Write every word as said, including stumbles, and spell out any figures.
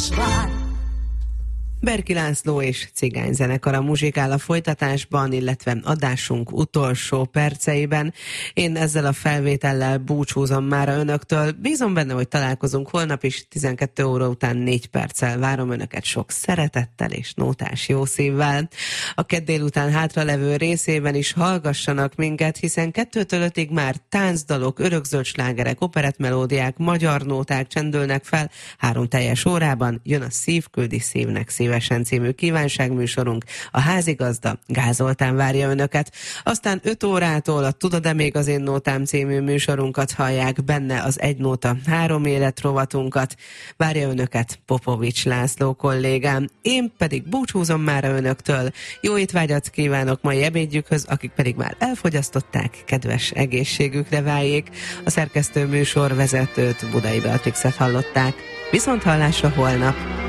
Berki László és cigányzenekara muzsikál a folytatásban, illetve adásunk utolsó perceiben. Én ezzel a felvétellel búcsúzom már önöktől. Bízom benne, hogy találkozunk holnap is, tizenkét óra után négy perccel várom önöket sok szeretettel és nótás jó szívvel. A kedd délután hátralevő részében is hallgassanak minket, hiszen kettőtől ötig már táncdalok, örökzöld slágerek, operettmelódiák, magyar nóták csendülnek fel. Három teljes órában jön a Szív küldi szívnek szív című kívánságműsorunk. A házigazda Gál Zoltán várja önöket. Aztán öt órától a Tudod-e még az én nótám című műsorunkat hallják, benne az Egy nóta három élet rovatunkat. Várja önöket Popovics László kollégám. Én pedig búcsúzom már önöktől. Jó étvágyat kívánok mai ebédjükhöz, akik pedig már elfogyasztották, kedves egészségükre váljék. A szerkesztő műsor vezetőt, Budai Beatrixet hallották. Viszont hallásra holnap!